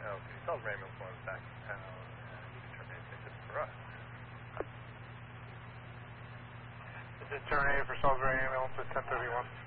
Okay, Salisbury ambulance one is back in town, and you can terminate tickets for us. This is terminated for Salisbury ambulance at 10:31.